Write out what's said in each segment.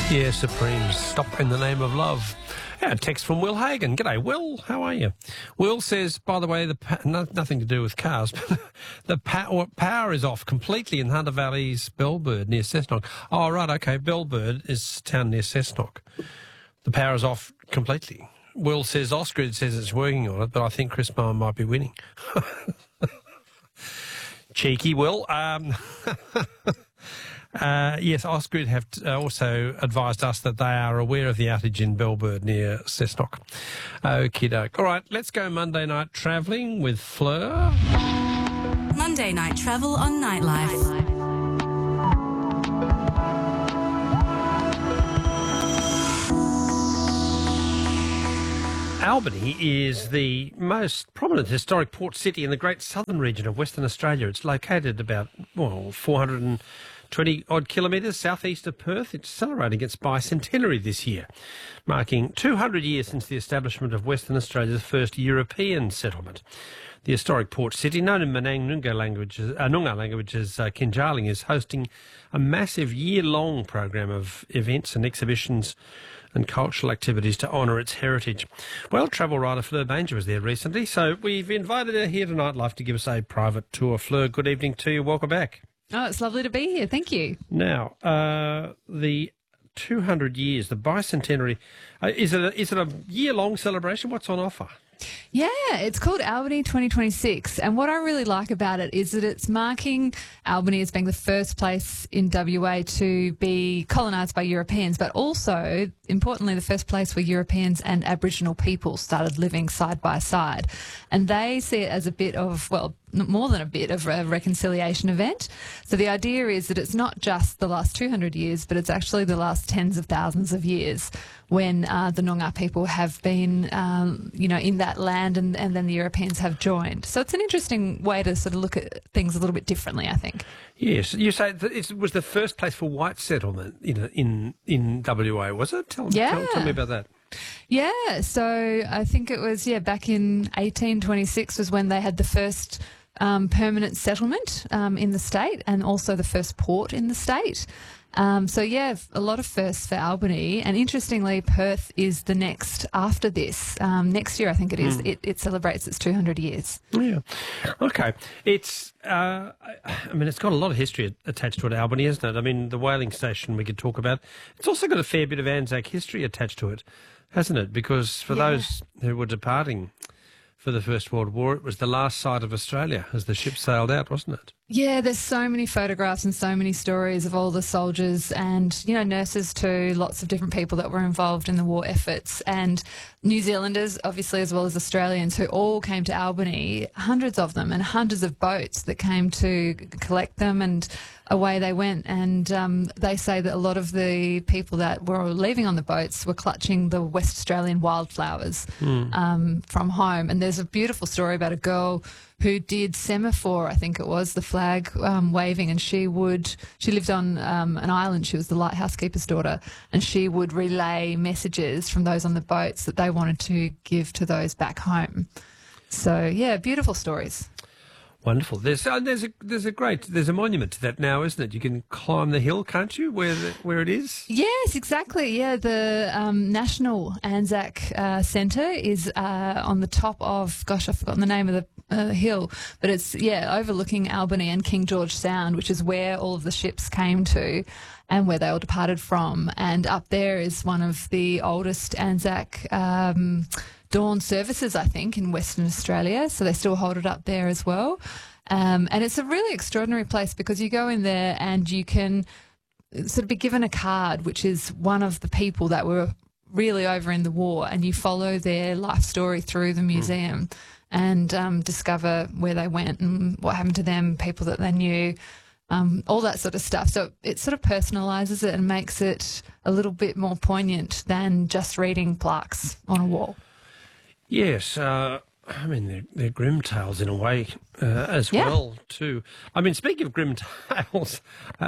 Yeah, Supremes, Stop in the Name of Love. A text from Will Hagan. G'day, Will. How are you? Will says, by the way, nothing to do with cars, but the power is off completely in Hunter Valley's Bellbird near Cessnock. Oh, right, okay. Bellbird is a town near Cessnock. The power is off completely. Will says, Ausgrid says it's working on it, but I think Chris Marr might be winning. Cheeky, Will. Yes, Ausgrid have also advised us that they are aware of the outage in Bellbird near Cessnock. Okie doke. All right, let's go Monday night travelling with Fleur. Monday night travel on Nightlife. Albany is the most prominent historic port city in the great southern region of Western Australia. It's located about 420-odd kilometres southeast of Perth. It's celebrating its bicentenary this year, marking 200 years since the establishment of Western Australia's first European settlement. The historic port city, known in Noongar language as Kinjarling, is hosting a massive year-long program of events and exhibitions and cultural activities to honour its heritage. Well, travel writer Fleur Banger was there recently, so we've invited her here to Nightlife to give us a private tour. Fleur, good evening to you. Welcome back. Oh, it's lovely to be here. Thank you. Now, the 200 years, the bicentenary, is it a year-long celebration? What's on offer? Yeah, it's called Albany 2026, and what I really like about it is that it's marking Albany as being the first place in WA to be colonised by Europeans, but also, importantly, the first place where Europeans and Aboriginal people started living side by side. And they see it as a bit of, well, more than a bit of a reconciliation event. So the idea is that it's not just the last 200 years, but it's actually the last tens of thousands of years when the Noongar people have been, in that land and then the Europeans have joined. So it's an interesting way to sort of look at things a little bit differently, I think. Yes. You say that it was the first place for white settlement in WA, was it? Tell me about that. Yeah, so I think it was, back in 1826 was when they had the first permanent settlement in the state and also the first port in the state. A lot of firsts for Albany. And interestingly, Perth is the next after this. Next year, I think it is. It celebrates its 200 years. Yeah. Okay. It's, it's got a lot of history attached to it, Albany, isn't it? I mean, the whaling station we could talk about. It's also got a fair bit of Anzac history attached to it, hasn't it? Because for those who were departing for the First World War, it was the last sight of Australia as the ship sailed out, wasn't it? Yeah, there's so many photographs and so many stories of all the soldiers and, nurses too, lots of different people that were involved in the war efforts, and New Zealanders, obviously, as well as Australians, who all came to Albany, hundreds of them, and hundreds of boats that came to collect them, and away they went. And they say that a lot of the people that were leaving on the boats were clutching the West Australian wildflowers from home. And there's a beautiful story about a girl who did semaphore, I think it was, the flag waving, and she lived on an island. She was the lighthouse keeper's daughter, and she would relay messages from those on the boats that they wanted to give to those back home. So, yeah, beautiful stories. Wonderful. There's a monument to that now, isn't it? You can climb the hill, can't you? Where it is? Yes, exactly. Yeah, the National Anzac Centre is on the top of, I've forgotten the name of the hill, but it's overlooking Albany and King George Sound, which is where all of the ships came to and where they all departed from. And up there is one of the oldest Anzac dawn services, I think, in Western Australia, so they still hold it up there as well. And it's a really extraordinary place because you go in there and you can sort of be given a card, which is one of the people that were really over in the war, and you follow their life story through the museum and discover where they went and what happened to them, people that they knew, all that sort of stuff. So it sort of personalises it and makes it a little bit more poignant than just reading plaques on a wall. Yes, they're grim tales in a way as well too. I mean, speaking of grim tales,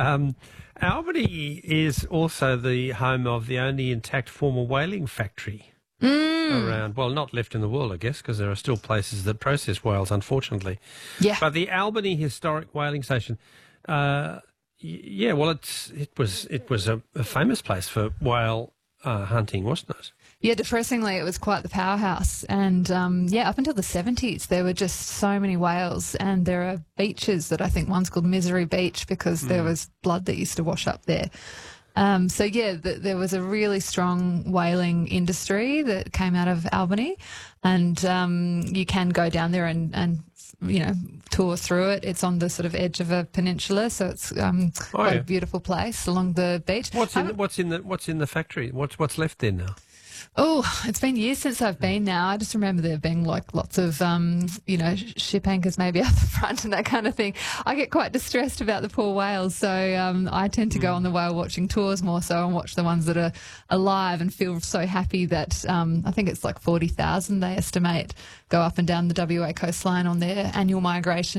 Albany is also the home of the only intact former whaling factory around. Well, not left in the world, I guess, because there are still places that process whales, unfortunately. Yeah. But the Albany Historic Whaling Station, Yeah, well, it was a famous place for whale hunting, wasn't it? Yeah, depressingly, it was quite the powerhouse. And, up until the 70s, there were just so many whales. And there are beaches that I think one's called Misery Beach because there was blood that used to wash up there. There was a really strong whaling industry that came out of Albany. And you can go down there and tour through it. It's on the sort of edge of a peninsula, so it's quite a beautiful place along the beach. What's in the factory? What's left there now? Oh, it's been years since I've been now. I just remember there being like lots of, ship anchors maybe out the front and that kind of thing. I get quite distressed about the poor whales, so I tend to go on the whale watching tours more so and watch the ones that are alive and feel so happy that I think it's like 40,000 they estimate go up and down the WA coastline on their annual migration.